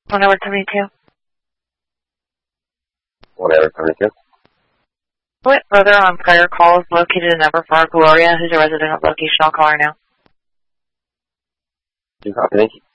1 hour 72. 1 hour 72. What further on prior calls located a number for Gloria, who's a resident of location. I'll call her now. You copy, thank you.